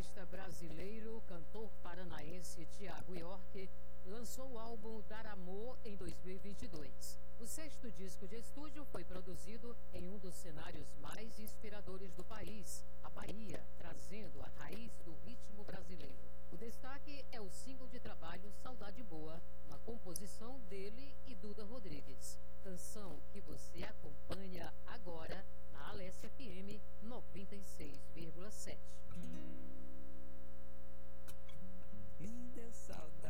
artista brasileiro, cantor paranaense Thiago York, lançou o álbum Dar Amor em 2022. O sexto disco de estúdio foi produzido em um dos cenários mais inspiradores do país, a Bahia, trazendo a raiz do ritmo brasileiro. O destaque é o single de trabalho Saudade Boa, uma composição dele e Duda Rodrigues. Canção que você acompanha agora na Alessia FM 96,7. Me deu saudade.